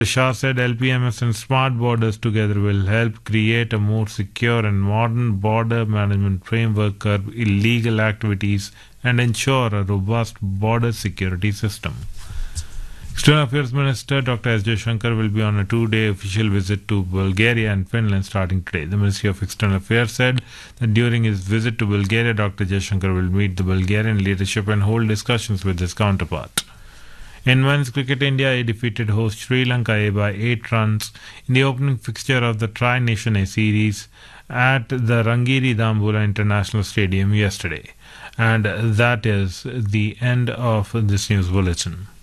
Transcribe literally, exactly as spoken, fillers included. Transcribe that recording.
Shah said L P M S and smart borders together will help create a more secure and modern border management framework, curb illegal activities, and ensure a robust border security system. External Affairs Minister Doctor S. Jaishankar will be on a two-day official visit to Bulgaria and Finland starting today. The Ministry of External Affairs said that during his visit to Bulgaria, Doctor Jaishankar will meet the Bulgarian leadership and hold discussions with his counterpart. In men's cricket, India defeated host Sri Lanka by eight runs in the opening fixture of the Tri-Nation A series at the Rangiri Dambula International Stadium yesterday. And that is the end of this news bulletin.